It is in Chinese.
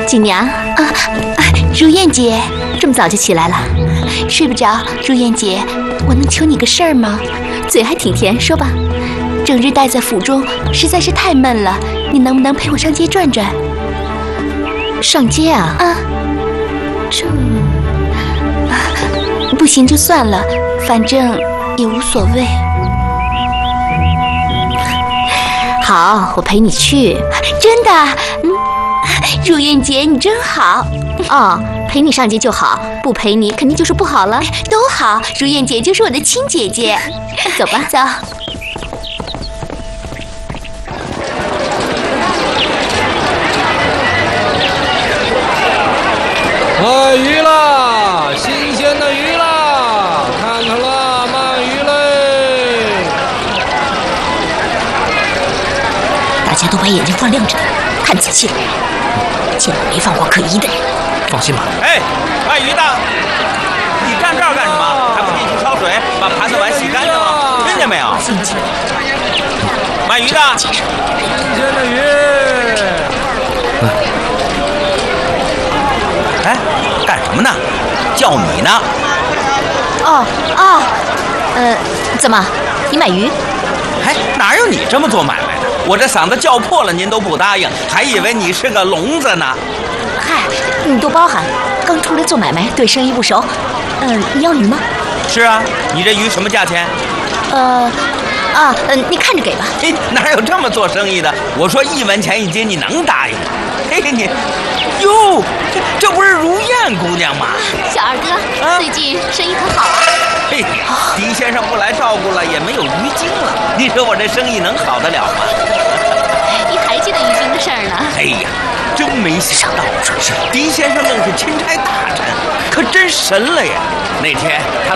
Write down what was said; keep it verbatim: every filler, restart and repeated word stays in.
锦娘啊，如燕姐，这么早就起来了，睡不着。如燕姐，我能求你个事儿吗？嘴还挺甜，说吧。整日待在府中，实在是太闷了，你能不能陪我上街转转？上街啊？啊，这、啊、不行就算了，反正也无所谓。好，我陪你去。真的？嗯，如燕姐你真好。哦，陪你上街就好，不陪你肯定就是不好了。都好，如燕姐就是我的亲姐姐。走吧，走。 卖鱼啦，新鲜的鱼啦，看看啦，卖鱼嘞！ 大家都把眼睛放亮着呢，看仔细了，见我没放过可疑的人。 放心吧。 哎，卖鱼的，你站这儿干什么？还不进去烧水，把盘子碗洗干净了？听见没有？ 进去。 卖鱼的， 新鲜的鱼。 哎，干什么呢？叫你呢。 哦哦，呃，怎么？你买鱼？ 哎，哪有你这么做买卖的？我这嗓子叫破了，您都不答应，还以为你是个聋子呢。 嗨，你多包涵，刚出来做买卖，对生意不熟。嗯、呃，你要鱼吗？ 是啊，你这鱼什么价钱？ 呃，啊，嗯、呃，你看着给吧。 嘿，哪有这么做生意的？我说一文钱一斤，你能答应吗？嘿嘿，你，哟，这这不是如燕姑娘吗？ 小二哥，啊、最近生意可好啊？ 嘿呀，狄先生不来照顾了，也没有鱼精了，你说我这生意能好得了吗？ 你还记得鱼精的事儿呢？ 哎呀，真没想到，狄先生愣是钦差大臣，可真神了呀！那天他